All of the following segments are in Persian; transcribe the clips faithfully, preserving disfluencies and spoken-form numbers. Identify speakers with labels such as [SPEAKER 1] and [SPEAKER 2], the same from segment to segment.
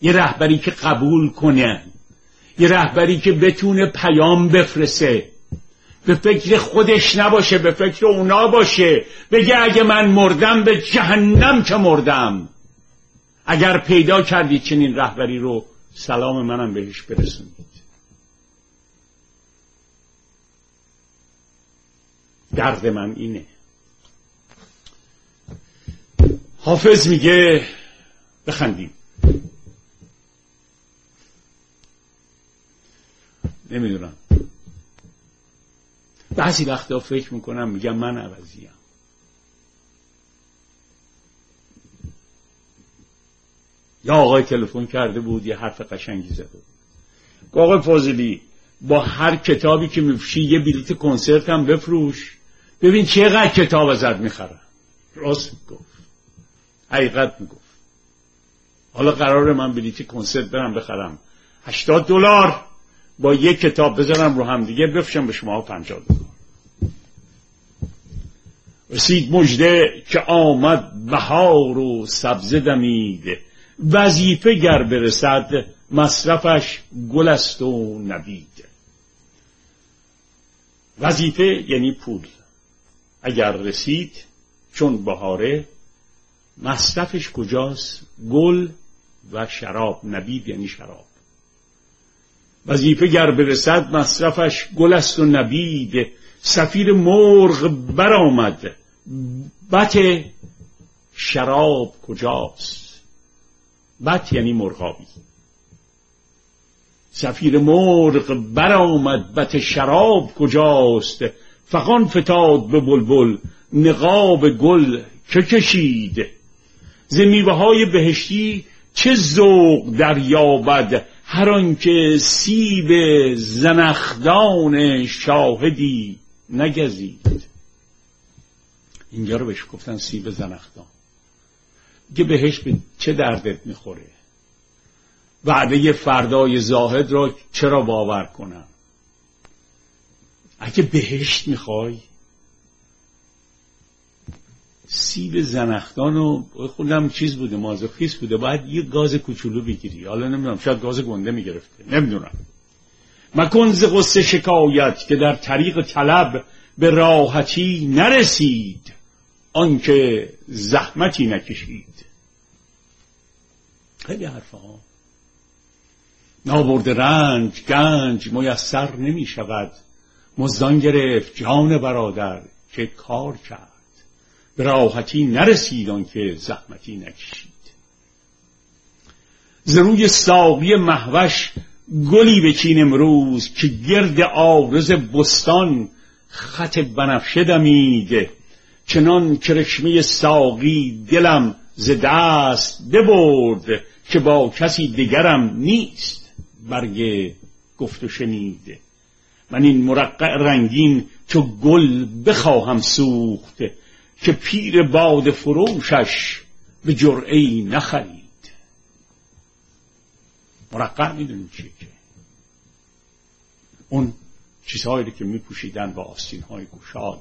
[SPEAKER 1] یه رهبری که قبول کنه، یه رهبری که بتونه پیام بفرسته، به فکر خودش نباشه، به فکر اونا باشه، بگه اگه من مردم به جهنم که مردم. اگر پیدا کردید چنین رهبری رو، سلام منم بهش برسونید. درد من اینه. حافظ میگه بخندیم. نمیدونم، بعضی وقتا فکر میکنم میگم من عوضیم. یا آقای تلفن کرده بود یه حرف قشنگی زده بود، آقای فاضلی با هر کتابی که میفروشی یه بلیت کنسرت هم بفروش، ببین چقدر کتاب ازت میخرن. راست میگفت، حقیقت میگفت. حالا قراره من بلیت کنسرت برم بخرم هشتاد دلار، با یک کتاب بذارم رو هم دیگه بفروشم به شما پنجاه دلار. رسید مژده که آمد بهار و سبزه دمید، وظیفه گر برسد مصرفش گل است و نبید. وظیفه یعنی پول. اگر رسید چون بهاره، مصرفش کجاست؟ گل و شراب. نبید یعنی شراب. وظیفه گر برسد مصرفش گل است و نبید. صفیر مرغ برآمد، بط شراب کجاست؟ بط یعنی مرغابی. صفیر مرغ برآمد، بط شراب کجاست؟ فغان فتاد به بلبل، نقاب گل که کشید. ز میوه‌های بهشتی چه ذوق دریابد، هر آنکه سیب زنخدان شاهدی نگزید. اینجا رو بهش گفتن سیب زنخدان. که بهش به چه دردت میخوره؟ وعده فردای زاهد را چرا باور کنم؟ اگه بهشت میخوای، سیب زنخدانو خودم چیز بوده، مازوخیست بوده، باید یه گاز کوچولو بگیری. حالا نمیدونم، شاید گاز گنده میگرفته، نمیدونم. مکن ز غصه شکایت که در طریق طلب به راحتی نرسید، آنکه زحمتی نکشید. خیلی حرفه ها. نابرده رنج گنج میسر نمی شود، مزدان گرفت جان برادر که کار کرد. به راحتی نرسید آنکه زحمتی نکشید. ز روی ساقی مهوش گلی بچین امروز، که گرد عارض بستان خط بنفشه دمید. چنان کرشمه ساقی دلم ز دست ببرد، که با کسی دیگرم نیست برگ گفت و شنید. من این مرقع رنگین چو گل بخواهم سوخت، که پیر باد فروشش به جرعه‌ای نخرید. مرقع میدونیم چیه؟ که اون چیزهایی که میپوشیدن با آستین‌های گشاد.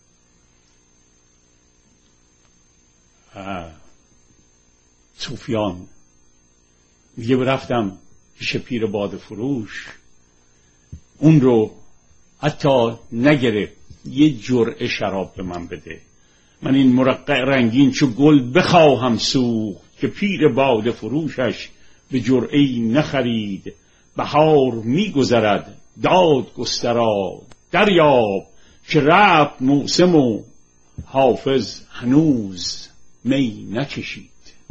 [SPEAKER 1] صوفیان میگه رفتم پیش پیر باد فروش، اون رو حتی نگرفت، یه جرعه شراب به من بده. من این مرقع رنگین چو گل بخواهم سوخت، که پیر باد فروشش به جرعه‌ای نخرید. بهار میگذرد داد گسترا دریاب، که رفت موسم و حافظ هنوز می نکشید.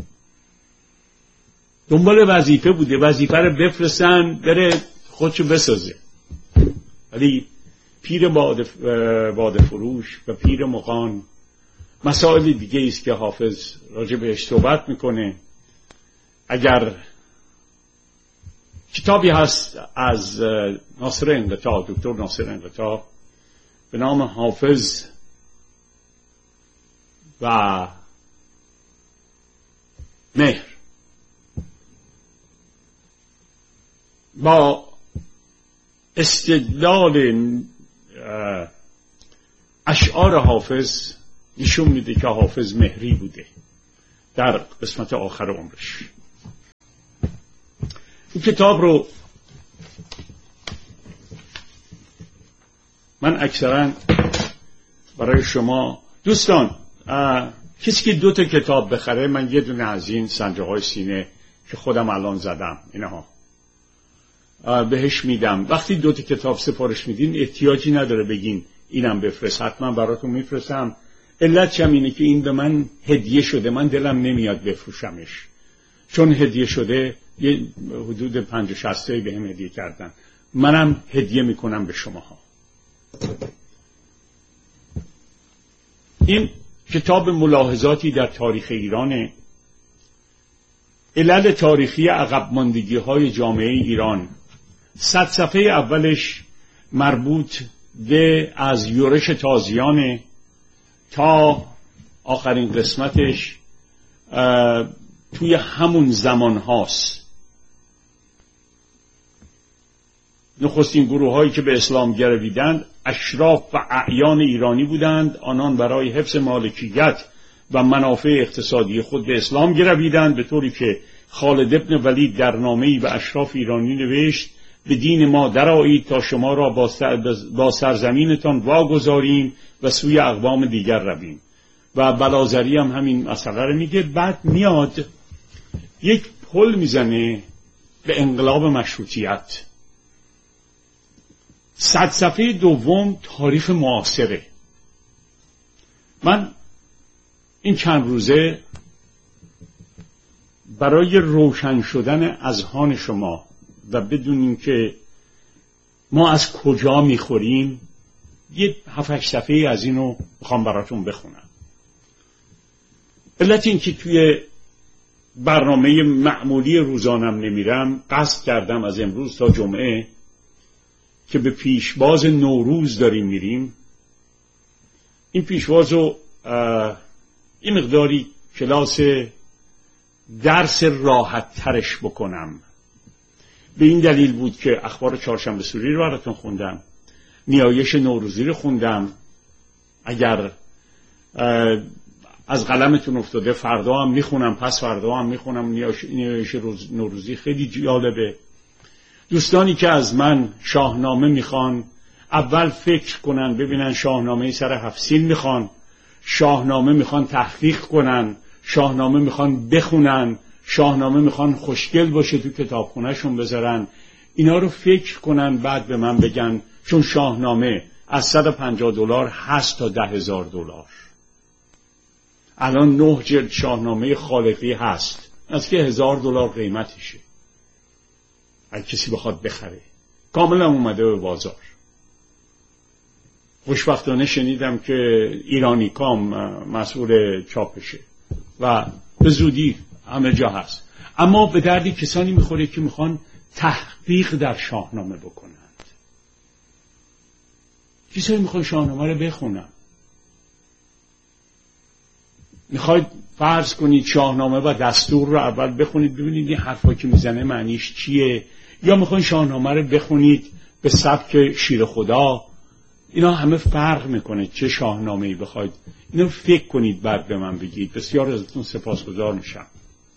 [SPEAKER 1] دنبال وظیفه بوده، وظیفه رو بفرستن بره خودشو بسازه. ولی پیر باد باد فروش و پیر مغان مسائل دیگه ایست که حافظ راجع بهش صحبت میکنه. اگر کتابی هست از ناصر انقطاع، دکتر ناصر انقطاع، به نام حافظ و مهر، با استدلال اشعار حافظ نشون میده که حافظ مهری بوده در قسمت آخر عمرش. این کتاب رو من اکثرا برای شما دوستان، کسی که دو تا کتاب بخره، من یه دونه از این سنجاق‌های سینه که خودم الان زدم اینها بهش میدم. وقتی دو تا کتاب سفارش میدین احتیاجی نداره بگین اینم بفرست، حتما براتون میفرستم. علتش هم اینه که این به من هدیه شده، من دلم نمیاد بفروشمش، چون هدیه شده. یه حدود پنج و شصتایی به هم هدیه کردن، منم هدیه میکنم به شماها. این کتاب ملاحظاتی در تاریخ ایرانه، علل تاریخی عقب ماندگی های جامعه ایران. صد صفحه اولش مربوط به از یورش تازیانه تا آخرین قسمتش توی همون زمان هاست. نخستین گروه هایی که به اسلام گرویدند اشراف و اعیان ایرانی بودند. آنان برای حفظ مالکیت و منافع اقتصادی خود به اسلام گرویدند، به طوری که خالد ابن ولید در نامه‌ای به اشراف ایرانی نوشت: به دین ما درآیید تا شما را با سرزمینتان واگذاریم و سوی اقوام دیگر رویم. و بلازری هم همین مسئله رو میگه. بعد میاد یک پل میزنه به انقلاب مشروطیت. صد صفحه دوم تاریخ معاصره. من این چند روزه برای روشن شدن اذهان شما و بدونیم که ما از کجا میخوریم یه هفت هشت صفحه از اینو میخوام براتون بخونم. علت این که توی برنامه معمولی روزانم نمیرم، قصد کردم از امروز تا جمعه که به پیشواز نوروز داریم میریم، این پیشواز رو این مقداری کلاس درس راحت ترش بکنم. به این دلیل بود که اخبار چهارشنبه سوری رو براتون خوندم، نیایش نوروزی رو خوندم. اگر از قلمتون افتاده فردا هم میخونم، پس فردا هم میخونم. نیایش نوروزی خیلی جالبه. دوستانی که از من شاهنامه میخوان اول فکر کنن ببینن شاهنامه سر هفت سین میخوان، شاهنامه میخوان تحقیق کنن، شاهنامه میخوان بخونن، شاهنامه میخوان خوشگل باشه تو کتابخونهشون بذارن. اینا رو فکر کنن بعد به من بگن، چون شاهنامه از صد و پنجاه دلار هست تا ده هزار دلار. الان نه جلد شاهنامه خالقی هست، از که هزار دلار قیمتشه اگه کسی بخواد بخره. کاملا اومده به بازار. خوشبختانه شنیدم که ایرانی کام مسئول چاپشه و به زودی همه جا هست. اما به دردی کسانی میخوره که میخوان تحقیق در شاهنامه بکنند. کسانی میخوان شاهنامه رو بخونن. میخواید فرض کنید شاهنامه و دستور رو اول بخونید ببینید این حرفا که میزنه معنیش چیه، یا میخواید شاهنامه رو بخونید به سبک شیر خدا. اینا همه فرق میکنه چه شاهنامه‌ای بخواید. اینو فکر کنید بعد به من بگید. بسیار ازتون سپاسگزار میشم.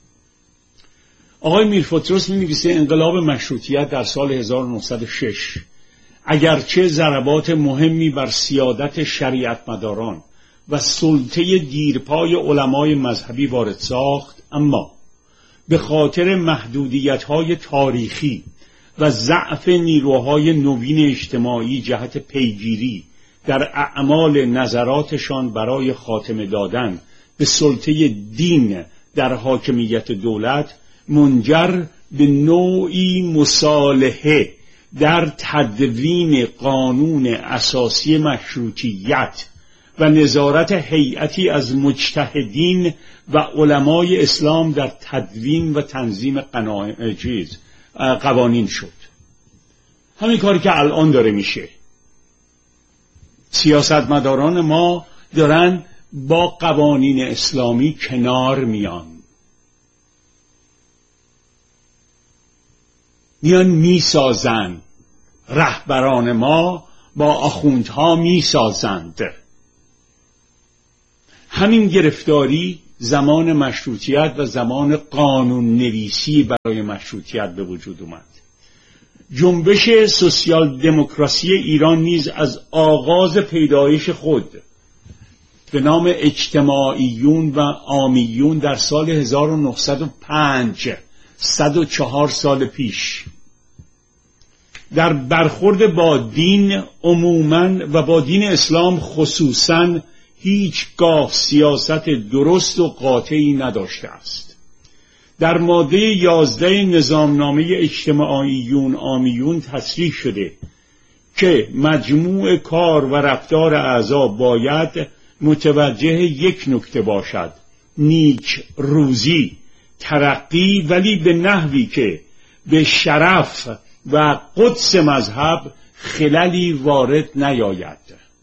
[SPEAKER 1] آقای میرفتروس می‌نویسه انقلاب مشروطیت در سال هزار و نهصد و شش اگرچه ضربات مهمی بر سیادت شریعت مداران و سلطه دیرپای علمای مذهبی وارد ساخت، اما به خاطر محدودیت‌های تاریخی و ضعف نیروهای نوین اجتماعی جهت پیگیری در اعمال نظراتشان برای خاتمه دادن به سلطه دین در حاکمیت دولت، منجر به نوعی مصالحه در تدوین قانون اساسی مشروطیت و نظارت هیئتی از مجتهدین و علمای اسلام در تدوین و تنظیم قوانین شد. همین کاری که الان داره میشه. سیاستمداران ما دارن با قوانین اسلامی کنار میان، میان میسازن. رهبران ما با آخوندها میسازند. همین گرفتاری زمان مشروطیت و زمان قانون نویسی برای مشروطیت به وجود اومد. جنبش سوسیال دموکراسی ایران نیز از آغاز پیدایش خود به نام اجتماعیون و عامیون در سال هزار و نهصد و پنج، صد و چهار سال پیش، در برخورد با دین عموماً و با دین اسلام خصوصاً هیچگاه سیاست درست و قاطعی نداشته است. در ماده یازده نظامنامه اجتماعیون عامیون تصریح شده که مجموع کار و رفتار اعضا باید متوجه یک نکته باشد: نیک روزی، ترقی، ولی به نحوی که به شرف و قدس مذهب خللی وارد نیاید.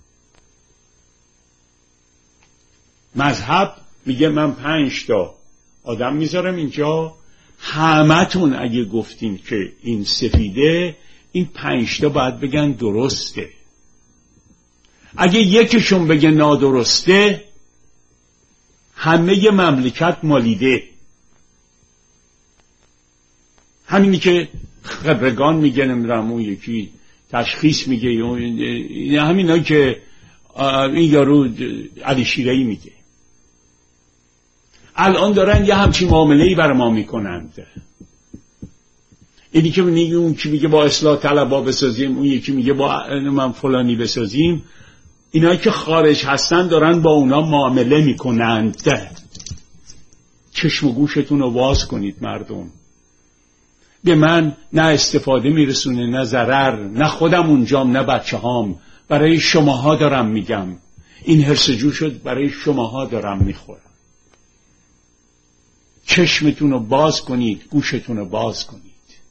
[SPEAKER 1] مذهب میگه من پنج تا آدم میذارم اینجا، همتون اگه گفتین که این سفیده، این پنج تا باید بگن درسته. اگه یکیشون بگه نادرسته، همه مملکت مالیده. همینی که خبرگان میگه، نمیدونم اون یکی تشخیص میگه، همینایی که این یارو علی شیره‌ای میگه. الان دارن یه همچین معامله‌ای بر ما میکنند. اینی که میگه، اون که میگه با اصلاح طلبا بسازیم، اون یکی میگه با من فلانی بسازیم. اینایی که خارج هستن دارن با اونا معامله میکنند. چشم و گوشتون رو باز کنید مردم. به من نه استفاده میرسونه، نه ضرر، نه خودم اونجام، نه بچه هام. برای شماها دارم میگم. این هرسجو شد، برای شماها دارم میخورم. چشمتون رو باز کنید، گوشتون رو باز کنید.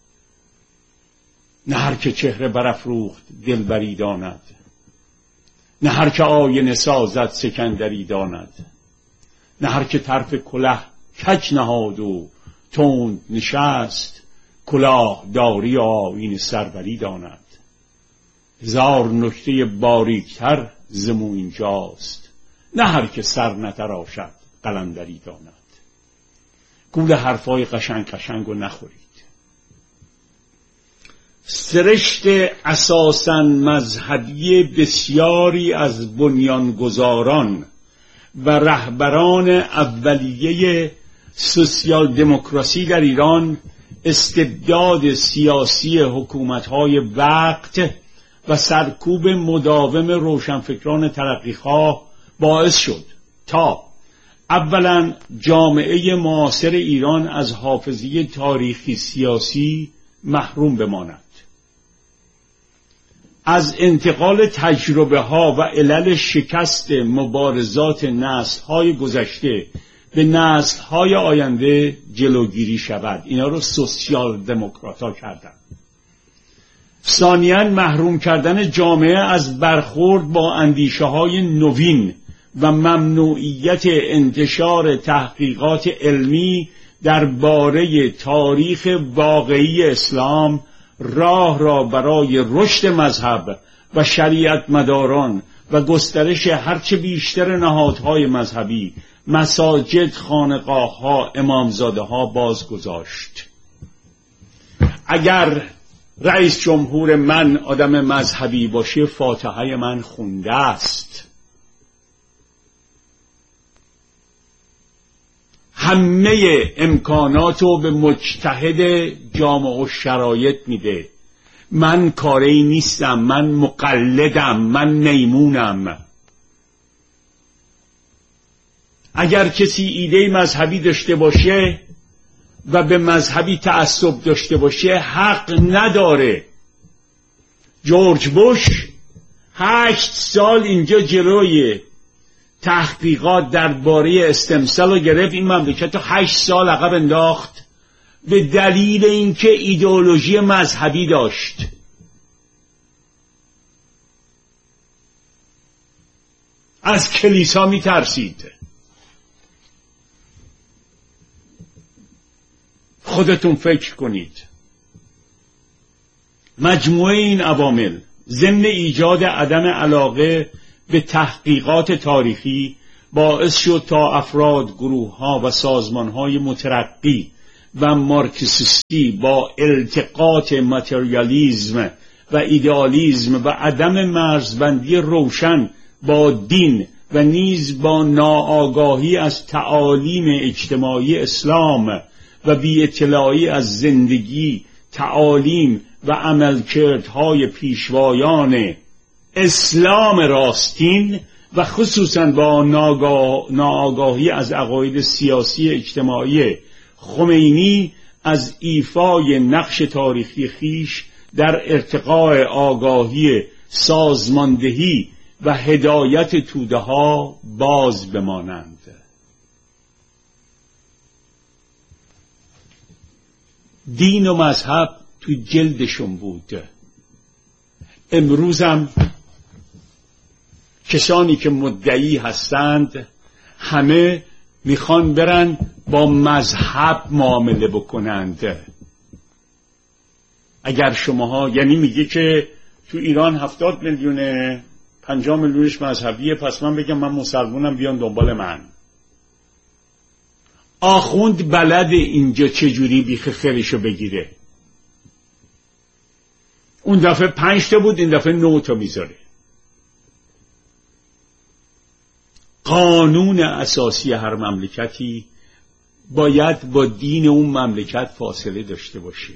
[SPEAKER 1] نه هر که چهره برافروخت دلبری داند، نه هر که آینه سازد سکندری داند، نه هر که طرف کله کج نهاد و تند نشست، کلاه داری آیین سروری داند. هزار نکته باریکتر ز مو اینجاست، نه هر که سر نتراشد قلندری داند. گول حرفای قشنگ قشنگ رو نخورید. سرشت اساساً مذهبی بسیاری از بنیانگذاران و رهبران اولیه سوسیال دموکراسی در ایران استبداد سیاسی حکومت‌های وقت و سرکوب مداوم روشنفکران ترقیخواه باعث شد تا اولا جامعه معاصر ایران از حافظه تاریخی سیاسی محروم بماند، از انتقال تجربه ها و علل شکست مبارزات نسل های گذشته به نسل های آینده جلوگیری شود. اینا رو سوسیال دموکرات ها کردن. ثانیاً محروم کردن جامعه از برخورد با اندیشه های نوین و ممنوعیت انتشار تحقیقات علمی درباره تاریخ واقعی اسلام راه را برای رشد مذهب و شریعت مداران و گسترش هرچه بیشتر نهادهای مذهبی، مساجد، خانقاه‌ها، امامزاده‌ها باز گذاشت. اگر رئیس جمهور من آدم مذهبی باشه، فاتحه من خونده است. همه امکاناتو به مجتهد جامعه و شرایط میده. من کاری نیستم، من مقلدم، من میمونم. اگر کسی ایده مذهبی داشته باشه و به مذهبی تعصب داشته باشه، حق نداره. جورج بوش هشت سال اینجا جلوی تحقیقات درباره استمسل رو گرفت، این مملکت رو هشت سال عقب انداخت به دلیل اینکه ایدئولوژی مذهبی داشت. از کلیسا می ترسید. خودتون فکر کنید. مجموعه این عوامل ضمن ایجاد عدم علاقه به تحقیقات تاریخی باعث شد تا افراد، گروه ها و سازمان های مترقی و مارکسیستی با التقاط ماتریالیزم و ایدئالیسم و عدم مرزبندی روشن با دین و نیز با ناآگاهی از تعالیم اجتماعی اسلام و بی اطلاعی از زندگی، تعالیم و عملکردهای پیشوایان اسلام راستین و خصوصا با ناآگاهی از عقاید سیاسی اجتماعی خمینی از ایفای نقش تاریخی خیش در ارتقاء آگاهی سازماندهی و هدایت توده ها باز بمانند. دین و مذهب تو جلدشون بود. امروزم کسانی که مدعی هستند همه میخوان برن با مذهب معامله بکنند. اگر شماها، یعنی میگه که تو ایران هفتاد میلیونه، پنجاه میلیونش مذهبیه، پس من بگم من مسلمونم بیان دنبال من. آخوند بلد اینجا چجوری بیخ خیرشو بگیره. اون دفعه پنج تا بود، این دفعه نه تا میذاره. قانون اساسی هر مملکتی باید با دین اون مملکت فاصله داشته باشه.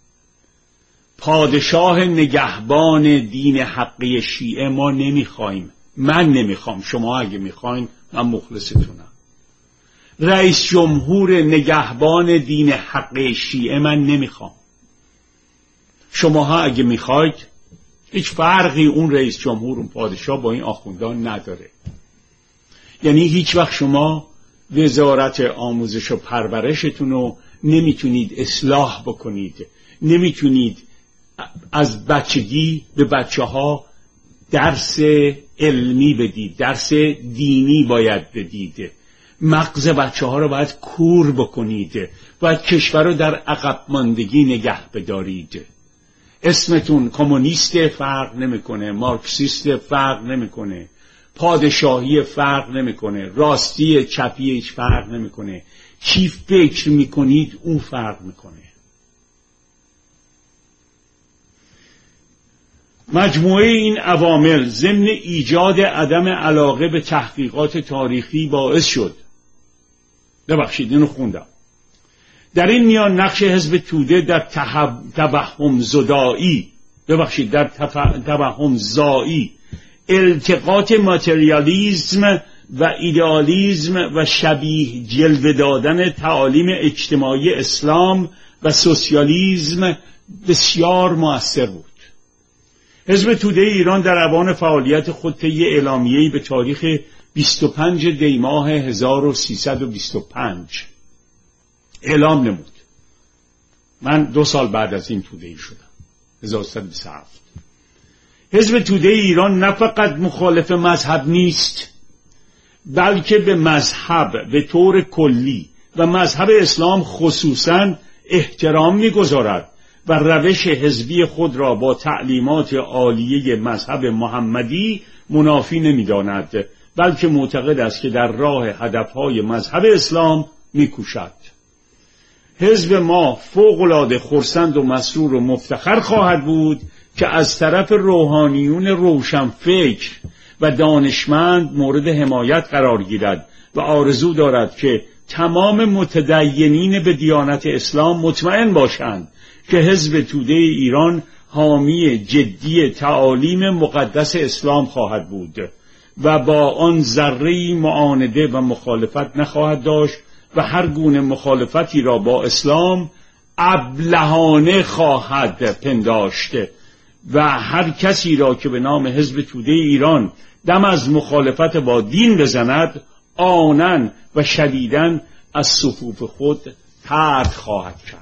[SPEAKER 1] پادشاه نگهبان دین حقی شیعه ما نمیخوایم، من نمیخوام، شما اگه میخواین من مخلصتونم. رئیس جمهور نگهبان دین حقی شیعه من نمیخوام. شماها اگه میخواید، هیچ فرقی اون رئیس جمهور، اون پادشاه با این آخوندان نداره. یعنی هیچ وقت شما وزارت آموزش و پرورشتون رو نمیتونید اصلاح بکنید، نمیتونید از بچگی به بچه ها درس علمی بدید، درس دینی باید بدید، مغز بچه ها رو باید کور بکنید، باید کشور رو در عقب ماندگی نگه بدارید. اسمتون کمونیست فرق نمیکنه، مارکسیست فرق نمیکنه، پادشاهی فرق نمیکنه، راستی چپی هیچ فرق نمیکنه، چی فکر میکنید اون فرق میکنه. مجموعه این عوامل ضمن ایجاد عدم علاقه به تحقیقات تاریخی باعث شد، ببخشید اینو خوندم، در این میان نقش حزب توده در توهم زدایی، ببخشید در توهم زایی، التقاط ماتریالیزم و ایدئالیسم و شبیه جلوه دادن تعالیم اجتماعی اسلام و سوسیالیسم بسیار مؤثر بود. حزب توده ایران در اوان فعالیت خود طی اعلامیه‌ای به تاریخ بیست و پنج دی ماه هزار و سیصد و بیست و پنج اعلام نمود. من دو سال بعد از این توده ای شدم، هزار و سیصد و بیست و هفت. حزب توده ایران نه فقط مخالف مذهب نیست، بلکه به مذهب به طور کلی و مذهب اسلام خصوصاً احترام می‌گذارد و روش حزبی خود را با تعلیمات عالیه مذهب محمدی منافی نمی‌داند، بلکه معتقد است که در راه هدفهای مذهب اسلام می‌کوشد. حزب ما فوق‌العاده خرسند و مسرور و مفتخر خواهد بود که از طرف روحانیون روشنفکر و دانشمند مورد حمایت قرار گیرد و آرزو دارد که تمام متدینین به دیانت اسلام مطمئن باشند که حزب توده ایران حامی جدی تعالیم مقدس اسلام خواهد بود و با آن ذره‌ای معانده و مخالفت نخواهد داشت و هر گونه مخالفتی را با اسلام ابلهانه خواهد پنداشت و هر کسی را که به نام حزب توده ایران دم از مخالفت با دین بزند آنن و شدیداً از صفوف خود طرد خواهد کرد.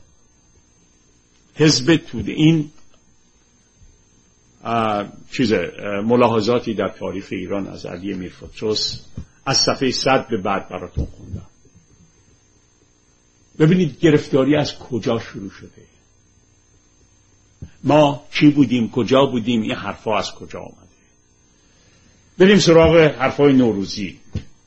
[SPEAKER 1] حزب توده، این چیز ملاحظاتی در تاریخ ایران از علی میرفتوس از صفحه صد به بعد براتون خوندم. ببینید گرفتاری از کجا شروع شده، ما چی بودیم، کجا بودیم، این حرفا از کجا آمده. بریم سراغ حرفای نوروزی.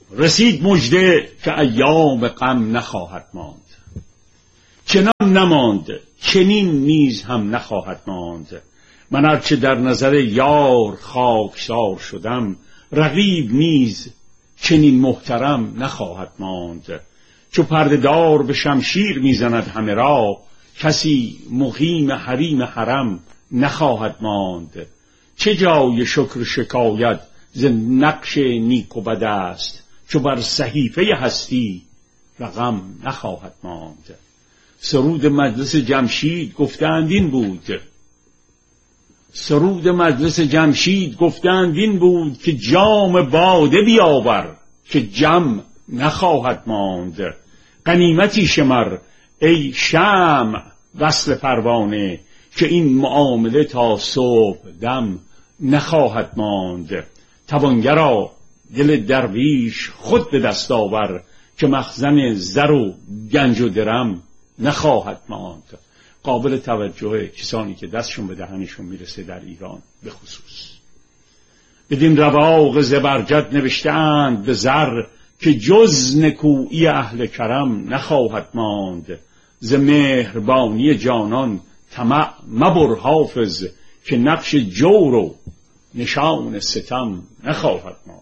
[SPEAKER 1] رسید مژده که ایام غم نخواهد ماند. چنان نماند چنین نیز هم نخواهد ماند. من هرچه در نظر یار خاکسار شدم، رقیب نیز چنین محترم نخواهد ماند. چو پرده دار به شمشیر میزند همه را، کسی مقیم حریم حرم نخواهد ماند. چه جای شکر شکایت ز نقش نیک و بد است، چو بر صحیفه هستی رقم نخواهد ماند. سرود مجلس جمشید گفتند این بود سرود مجلس جمشید گفتند این بود که جام باده بیاور که جم نخواهد ماند. غنیمتی شمر ای شمع وصل پروانه، که این معامله تا صبح دم نخواهد ماند. توانگرا دل درویش خود به دست آور، که مخزن زر و گنج و درم نخواهد ماند. قابل توجه کسانی که دستشون به دهنشون میرسه در ایران به خصوص. بدین رواق زبرجد نوشته‌اند به زر، که جز نکویی اهل کرم نخواهد ماند. ز مهربانی جانان طمع مبر حافظ، که نقش جور و نشان ستم نخواهد ماند.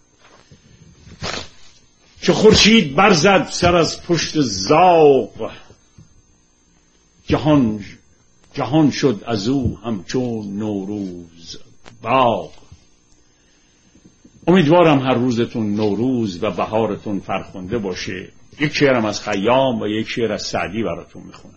[SPEAKER 1] چه خورشید برزد سر از پشت زاغ، جهان جهان شد از او همچون نوروز باغ. امیدوارم هر روزتون نوروز و بهارتون فرخنده باشه. یک شعرم از خیام و یک شعر از سعدی براتون میخونم.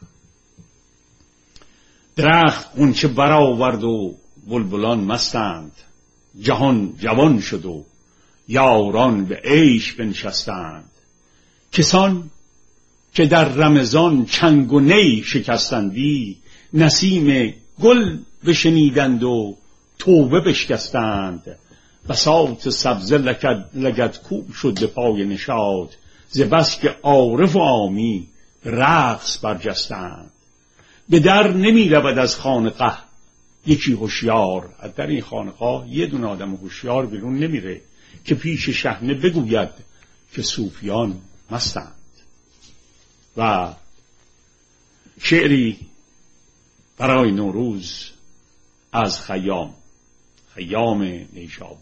[SPEAKER 1] درخت غنچه برآورد و بلبلان مستند، جهان جوان شد و یاران به عیش بنشستند. کسان که در رمضان چنگ و نی شکستندی، نسیم گل بشنیدند و توبه بشکستند. بساط سبزه لگدکوب شد به پای نشاط، ز بس که عارف و عامی رقص برجستند. به در نمی رود از خانقه یکی هوشیار، در این خانقاه یه دونه آدم هوشیار بیرون نمیره که پیش شحنه بگوید که صوفیان مستند. و شعری برای نوروز از خیام خیام نیشابوری.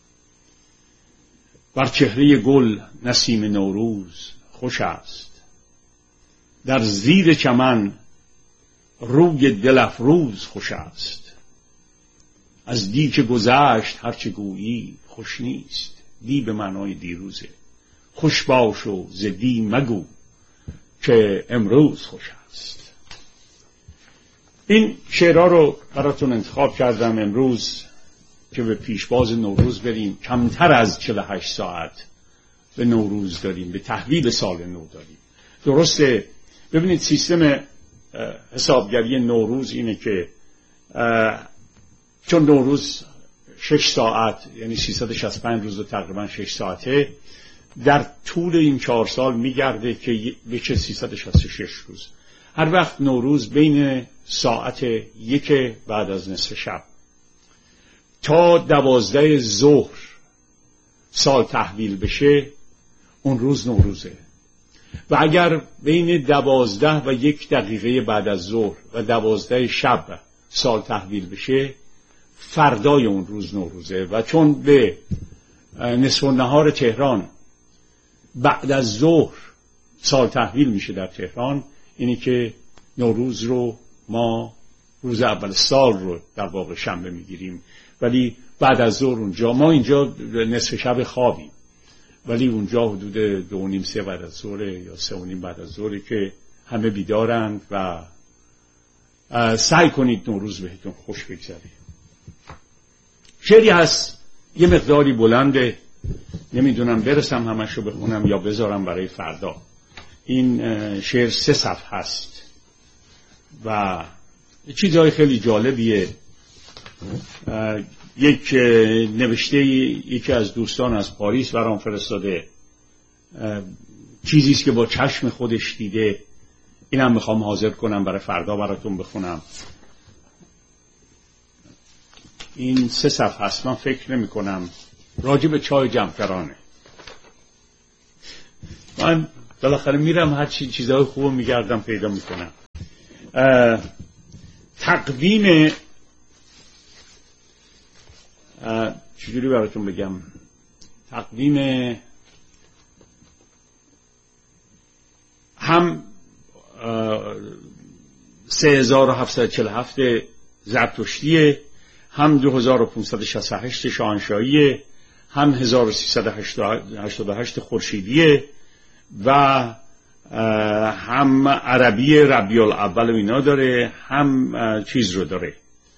[SPEAKER 1] بر چهره گل نسیم نوروز خوش است، در زیر چمن روی دل افروز خوش است. از دی که گذشت هرچه گویی خوش نیست، دی به معنای دیروزه. خوش باش و ز دی مگو که امروز خوش است. این شعرها رو براتون انتخاب کردم امروز که به پیشواز نوروز بریم. کمتر از چهل و هشت ساعت به نوروز داریم، به تحویل سال نو داریم. درسته ببینید سیستم حسابگری نوروز اینه که چون نوروز شش ساعت یعنی سیصد و شصت و پنج روز و تقریبا شش ساعته، در طول این چهار سال میگرده که بشه سیصد و شصت و شش روز. هر وقت نوروز بین ساعت یک بعد از نصف شب تا دوازده ظهر سال تحویل بشه، اون روز نوروزه. و اگر بین دوازده و یک دقیقه بعد از ظهر و دوازده شب سال تحویل بشه، فردای اون روز نوروزه. و چون به نصف النهار تهران بعد از ظهر سال تحویل میشه در تهران، اینی که نوروز رو ما روز اول سال رو در واقع شنبه میگیریم، ولی بعد از ظهر اونجا ما اینجا نصف شب خوابیم، ولی اونجا حدود دو و نیم سه بعد از ظهر یا سه و نیم بعد از ظهری که همه بیدارند و سعی کنید نوروز بهتون خوش بگذره. شعری هست یه مقداری بلنده، نمیدونم برسم همشو بخونم یا بذارم برای فردا. این شعر سه صفحه هست و چیزهای خیلی جالبیه. یک نوشته یکی از دوستان از پاریس برام فرستاده، چیزیست که با چشم خودش دیده. اینم میخوام حاضر کنم برای فردا براتون بخونم. این سه صفحه هست، من فکر نمی کنم راجع به چای جمکرانه. من بالاخره میرم هر چی چیزای خوب میگردم پیدا میکنم. تقویم چجوری براتون بگم، تقویم هم سه هزار و هفتصد و چهل و هفت زرتشتیه، هم دو هزار و پانصد و شصت و هشت شاهنشاهیه، هم هزار و سیصد و هشتاد و هشت خورشیدیه و هم عربی ربیع الاول اینا داره، هم چیز رو داره،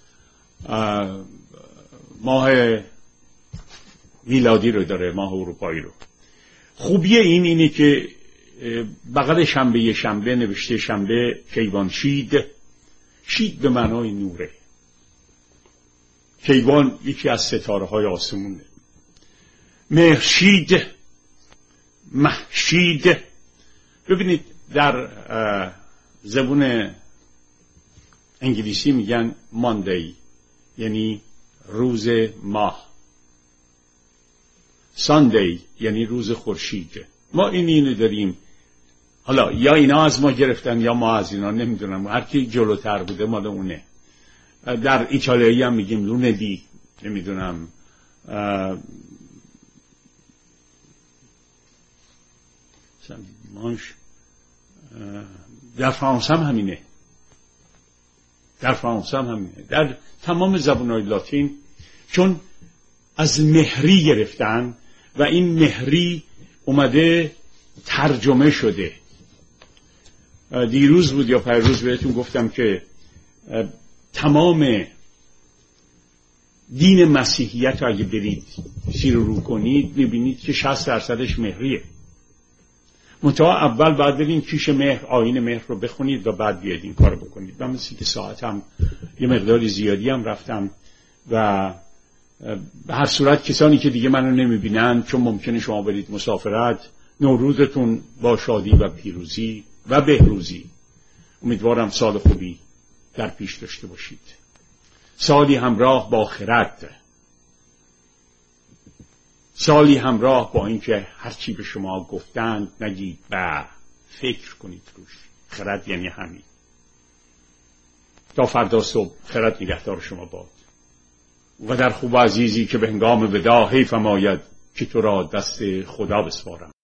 [SPEAKER 1] ماه میلادی رو داره، ماه اروپایی رو. خوبی این اینه که بغل شنبه شنبه نوشته شنبه کیوان شید. شید به معنای نوره. کیوان یکی از ستاره های آسمونه. مهرشید، مهشید. ببینید در زبون انگلیسی میگن ماندی، یعنی روز ماه. ساندی یعنی روز خورشید. ما این اینو داریم. حالا یا اینا از ما گرفتن یا ما از اینا، نمیدونم، هر کی جلوتر بوده مال اونه. در ایتالیایی هم میگیم لوندی، نمیدونم مانش. در فرانسه هم همینه، در فرانسه هم همینه، در تمام زبان‌های لاتین، چون از مهری گرفتن و این مهری اومده ترجمه شده. دیروز بود یا پیروز بهتون گفتم که تمام دین مسیحیت رو اگه برید سیر و رو کنید میبینید که شصت درصدش مهریه. منتها اول باید برین کیش مهر، آیین مهر رو بخونید و بعد بیاید این کار بکنید. من مثل که ساعتم یه مقداری زیادی هم رفتم و به هر صورت کسانی که دیگه منو نمیبینن، چون ممکنه شما برید مسافرت، نوروزتون با شادی و پیروزی و بهروزی. امیدوارم سال خوبی در پیش داشته باشید، سالی همراه با خرد، سالی همراه با اینکه هرچی به شما گفتند نگید و فکر کنید روش. خرد یعنی همین. تا فردا صبح خرد نگهدار شما باد. و در خوب عزیزی که به هنگام وداع حیفم آید که تو را دست خدا بسپارم.